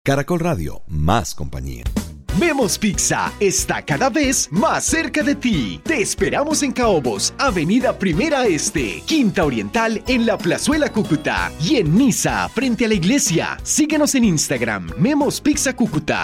Caracol Radio, más compañía. Memo's Pizza está cada vez más cerca de ti. Te esperamos en Caobos, Avenida Primera Este, Quinta Oriental en la Plazuela Cúcuta y en Niza, frente a la iglesia. Síguenos en Instagram, Memo's Pizza Cúcuta.